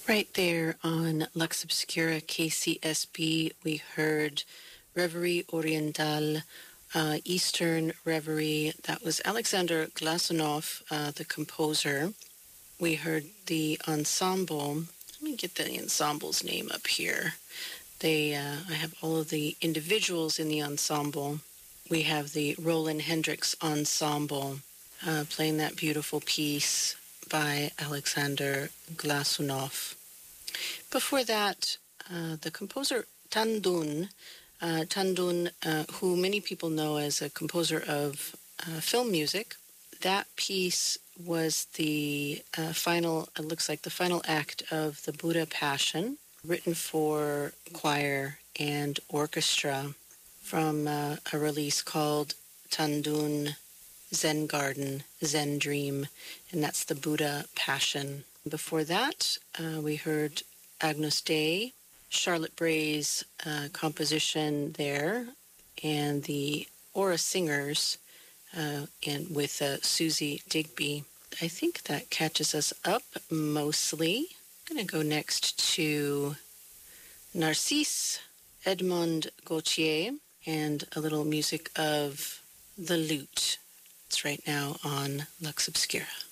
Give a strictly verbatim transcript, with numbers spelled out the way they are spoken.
Right there on Lux Obscura K C S B, we heard Reverie Oriental, uh, Eastern Reverie. That was Alexander Glasunov, uh, the composer. We heard the ensemble. Let me get the ensemble's name up here. They, uh, I have all of the individuals in the ensemble. We have the Roland Hendricks Ensemble uh, playing that beautiful piece by Alexander Glasunov. Before that, uh, the composer Tan Dun, uh, Tan Dun, uh, who many people know as a composer of uh, film music, that piece was the uh, final, it looks like the final act of the Buddha Passion, written for choir and orchestra from uh, a release called Tan Dun Zen Garden, Zen Dream, and that's the Buddha Passion. Before that, uh, we heard Agnus Dei, Charlotte Bray's uh, composition there, and the Aura Singers uh, and with uh, Susie Digby. I think that catches us up mostly. I'm going to go next to Narcisse, Edmond Gautier, and a little music of The Lute. It's right now on Lux Obscura.